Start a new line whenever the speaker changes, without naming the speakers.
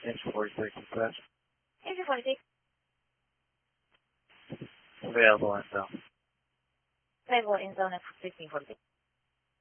Engine 46 dispatch.
Engine 46.
Available in zone.
Available in zone at 1546.